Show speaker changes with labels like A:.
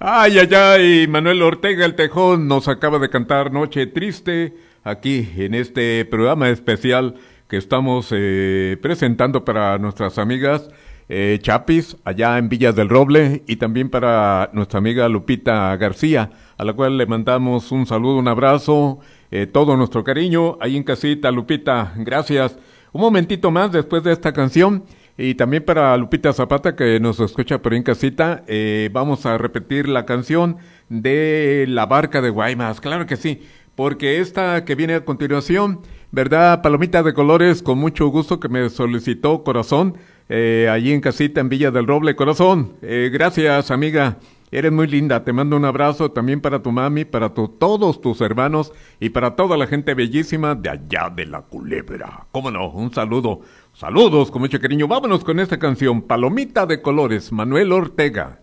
A: Ay, ay, ay, Manuel Ortega el Tejón nos acaba de cantar Noche Triste aquí en este programa especial que estamos presentando para nuestras amigas Chapis allá en Villas del Roble y también para nuestra amiga Lupita García, a la cual le mandamos un saludo, un abrazo, todo nuestro cariño ahí en casita. Lupita, gracias. Un momentito más después de esta canción. Y también para Lupita Zapata, que nos escucha por ahí en casita, vamos a repetir la canción de La Barca de Guaymas, claro que sí, porque esta que viene a continuación, ¿verdad? Palomita de Colores, con mucho gusto que me solicitó Corazón, allí en casita en Villa del Roble. Corazón, gracias amiga, eres muy linda, te mando un abrazo también para tu mami, para todos tus hermanos y para toda la gente bellísima de allá de La Culebra. ¿Cómo no? Un saludo. Saludos con mucho cariño. Vámonos con esta canción, Palomita de Colores, Manuel Ortega.